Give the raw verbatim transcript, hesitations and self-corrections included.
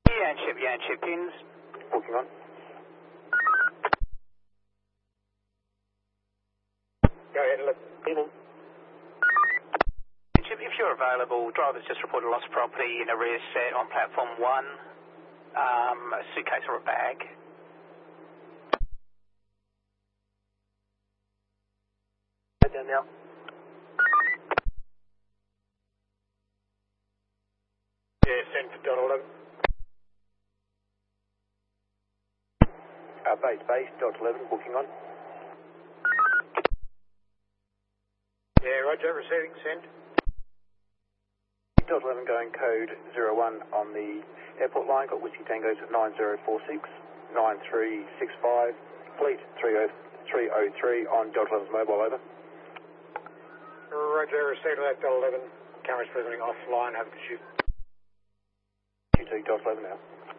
Yeah, and ship, yeah, and ship pins. Booking on. Go ahead, look. Evening. Ship, if you're available, drivers just reported lost property in a rear set on platform one, um, a suitcase or a bag. Head down now. Yeah, send for dot eleven. Uh, base, base, dot eleven, booking on. Yeah, roger, receiving, send. Dot eleven going code zero one on the airport line, got Whiskey Tangos at nine zero four six, nine three six five, fleet three oh three on dot eleven's mobile, over. Roger, received that dot eleven, cameras presently offline, have to shoot. Q two dot eleven now.